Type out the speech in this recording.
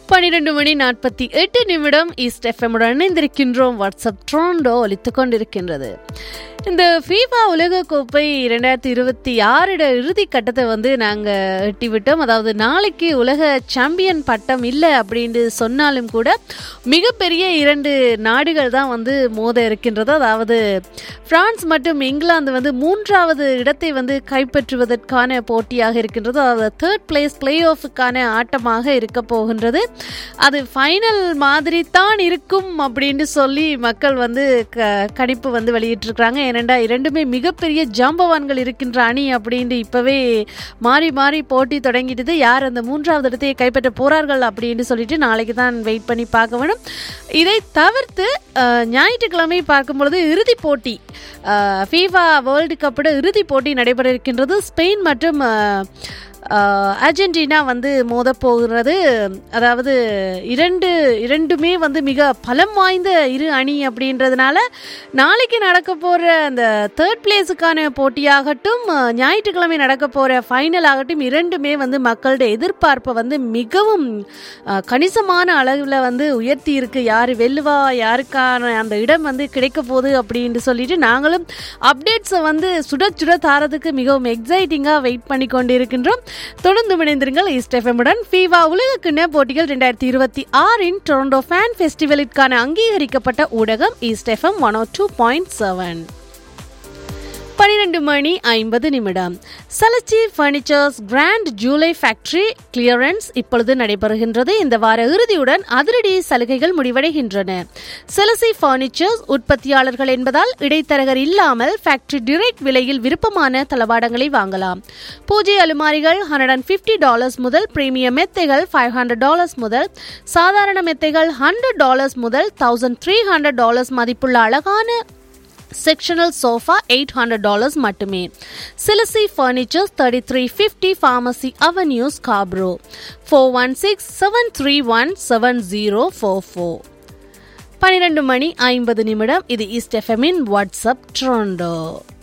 12:48 east எஃப்எம்முடன் இணைந்திருக்கின்றோம். WhatsApp ட்ரோண்டோ ஒலித்துக் கொண்டிருக்கின்றது. இந்த ஃபீஃபா உலகக்கோப்பை 2026 இறுதி கட்டத்தை நாங்கள் எட்டிவிட்டோம். அதாவது நாளைக்கு உலக சாம்பியன் பட்டம் இல்லை அப்படின்னு சொன்னாலும் கூட மிகப்பெரிய 2 நாடுகள் தான் மோத இருக்கின்றது. அதாவது பிரான்ஸ் மற்றும் இங்கிலாந்து 3வது இடத்தை கைப்பற்றுவதற்கான போட்டியாக இருக்கின்றது. அதாவது 3rd பிளேஸ் பிளே ஆஃபுக்கான ஆட்டமாக இருக்க போகின்றது. அது ஃபைனல் மாதிரி தான் இருக்கும் அப்படின்னு சொல்லி மக்கள் கணிப்பு வெளியிட்டிருக்கிறாங்க. ஏனெண்டா இரண்டுமே மிகப்பெரிய ஜாம்பவான்கள் இருக்கின்ற அணி அப்படின்னு இப்பவே மாறி மாறி போட்டி தொடங்கிட்டது. யார் அந்த 3வது இடத்தை கைப்பற்ற போறார்கள் அப்படின்னு சொல்லிட்டு நாளைக்கு தான் வெயிட் பண்ணி பார்க்க வேணும். இதை தவிர்த்து ஞாயிற்றுக்கிழமை பார்க்கும்பொழுது இறுதிப் போட்டி ஃபீஃபா வேர்ல்டு கப்போட இறுதிப் போட்டி நடைபெற இருக்கின்றது. ஸ்பெயின் மற்றும் அர்ஜென்டினா மோத போகிறது. அதாவது இரண்டுமே மிக பலம் வாய்ந்த இரு அணி அப்படின்றதுனால நாளைக்கு நடக்க போகிற அந்த 3rd பிளேஸுக்கான போட்டியாகட்டும், ஞாயிற்றுக்கிழமை நடக்க போகிற ஃபைனல் ஆகட்டும், இரண்டுமே மக்களுடைய எதிர்பார்ப்பை மிகவும் கணிசமான அளவில் உயர்த்தி இருக்கு. யார் வெல்லுவா, யாருக்கான அந்த இடம் கிடைக்க போகுது அப்படின்னு சொல்லிட்டு நாங்களும் அப்டேட்ஸை சுட தாரதுக்கு மிகவும் எக்ஸைட்டிங்காக வெயிட் பண்ணி கொண்டு இருக்கின்றோம். தொடர்ந்து இணைந்திருங்கள் ஈஸ்ட் எஃப்எம்முடன். ஃபீஃபா உலகக்கிண்ண போட்டிகள் 2026 டொரண்டோ ஃபேன் ஃபெஸ்டிவலுக்கான அங்கீகரிக்கப்பட்ட ஊடகம் east FM 102.7. 12:50 செலச்சி furnitures grand July factory clearance இப்பொழுது நடைபெறுகின்றது. இந்த வார இறுதியுடன் அதிரடி சலுகைகள் முடிவடைகின்றன. செலச்சி பர்னிச்சர்ஸ் உற்பத்தியாளர்கள் என்பதால் இடைத்தரகர் இல்லாமல் ஃபேக்டரி டைரக்ட் விலையில் விருப்பமான தளவாடங்களை வாங்கலாம். பூஜை அலுமாரிகள் $150 முதல், பிரீமியம் மெத்தைகள் $500 முதல், சாதாரண மெத்தைகள் $100 முதல் $1,300 மதிப்புள்ள அழகான செக்ஷனல் சோஃபா $800 மட்டுமே. சிலசி பர்னிச்சர்ஸ் 3350 ஃபார்மசி அவென்யூ ஸ்காப்ரோ 416-731-7044. 12:50 இது ஈஸ்ட் எஃப்எம்மின் வாட்ஸ்அப் ட்ரோண்டோ.